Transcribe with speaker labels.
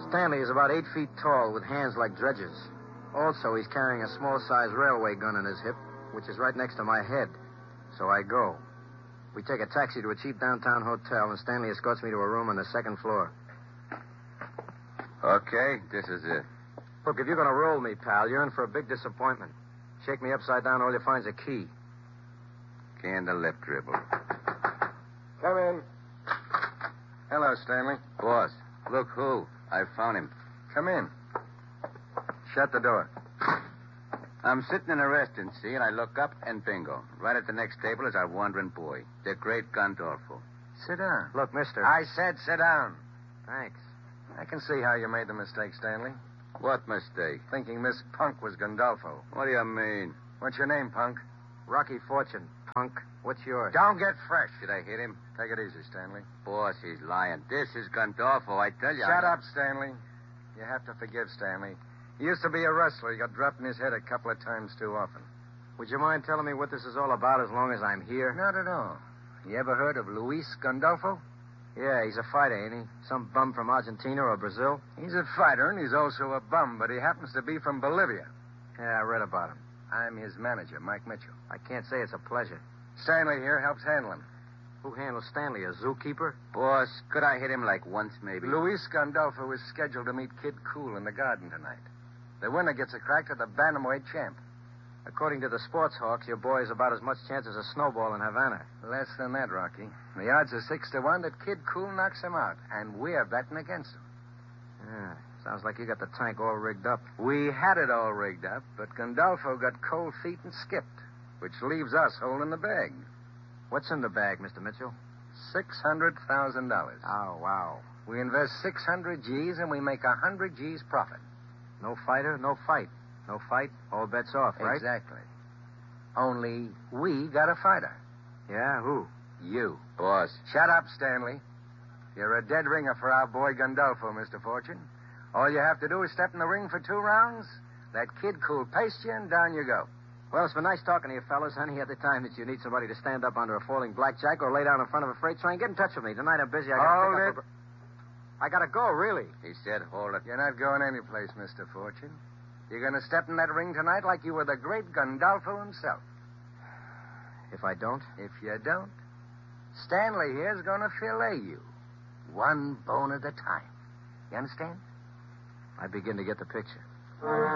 Speaker 1: Stanley is about 8 feet tall with hands like dredges. Also, he's carrying a small-sized railway gun in his hip, which is right next to my head. So I go. We take a taxi to a cheap downtown hotel, and Stanley escorts me to a room on the second floor.
Speaker 2: Okay, this is it.
Speaker 1: Look, if you're going to roll me, pal, you're in for a big disappointment. Shake me upside down, all you find's a key.
Speaker 2: Key in the lip dribble.
Speaker 3: Come in. Hello, Stanley.
Speaker 2: Boss, look who. I found him.
Speaker 3: Come in. Shut the door.
Speaker 2: I'm sitting in a restaurant, see, and I look up, and bingo. Right at the next table is our wandering boy, the great Gandolfo.
Speaker 3: Sit down.
Speaker 1: Look, mister.
Speaker 3: I said sit down.
Speaker 1: Thanks.
Speaker 3: I can see how you made the mistake, Stanley.
Speaker 2: What mistake?
Speaker 3: Thinking Miss Punk was Gandolfo.
Speaker 2: What do you mean?
Speaker 3: What's your name, Punk?
Speaker 1: Rocky Fortune, punk. What's yours?
Speaker 3: Don't get fresh.
Speaker 2: Did I hit him?
Speaker 3: Take it easy, Stanley.
Speaker 2: Boss, he's lying. This is Gandolfo, I tell you.
Speaker 3: Shut up, Stanley. You have to forgive Stanley. He used to be a wrestler. He got dropped in his head a couple of times too often.
Speaker 1: Would you mind telling me what this is all about as long as I'm here?
Speaker 3: Not at all. You ever heard of Luis Gandolfo?
Speaker 1: Yeah, he's a fighter, ain't he? Some bum from Argentina or Brazil?
Speaker 3: He's a fighter, and he's also a bum, but he happens to be from Bolivia.
Speaker 1: Yeah, I read about him.
Speaker 3: I'm his manager, Mike Mitchell.
Speaker 1: I can't say it's a pleasure.
Speaker 3: Stanley here helps handle him.
Speaker 1: Who handles Stanley, a zookeeper?
Speaker 2: Boss, could I hit him like once, maybe?
Speaker 3: Luis Gandolfo is scheduled to meet Kid Cool in the garden tonight. The winner gets a crack at the bantamweight champ.
Speaker 1: According to the sports hawks, your boy has about as much chance as a snowball in Havana.
Speaker 3: Less than that, Rocky. The odds are 6-1 that Kid Cool knocks him out, and we're betting against him.
Speaker 1: Yeah, sounds like you got the tank all rigged up.
Speaker 3: We had it all rigged up, but Gandolfo got cold feet and skipped, which leaves us holding the bag.
Speaker 1: What's in the bag, Mr. Mitchell?
Speaker 3: $600,000.
Speaker 1: Oh, wow.
Speaker 3: We invest 600 G's, and we make 100 G's profit.
Speaker 1: No fighter, no fight. No fight, all bets off, right?
Speaker 3: Exactly. Only we got a fighter.
Speaker 1: Yeah, who?
Speaker 3: You.
Speaker 2: Boss.
Speaker 3: Shut up, Stanley. You're a dead ringer for our boy Gandolfo, Mr. Fortune. All you have to do is step in the ring for 2 rounds. That Kid Cool paste you, and down you go.
Speaker 1: Well, it's been nice talking to you, fellas. Any other time that you need somebody to stand up under a falling blackjack or lay down in front of a freight train, get in touch with me. Tonight I'm busy. I gotta go, really.
Speaker 2: He said hold it.
Speaker 3: You're not going anyplace, Mr. Fortune. You're going to step in that ring tonight like you were the great Gandolfo himself.
Speaker 1: If I don't?
Speaker 3: If you don't, Stanley here's going to fillet you. 1 bone at a time. You understand?
Speaker 1: I begin to get the picture.